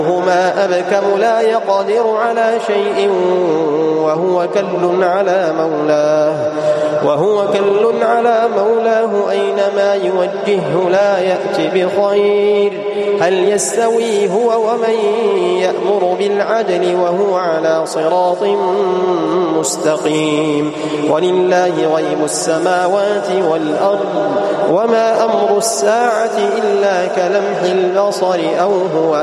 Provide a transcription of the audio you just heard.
هما أبكم لا يقدر على شيء وهو كل على مولاه أينما يوجهه لا يأت بخير هل يستوي هو ومن يأمر بالعدل وهو على صراط مستقيم ولله غيب السماوات والأرض وما أمر الساعة إلا كلمح البصر أو هو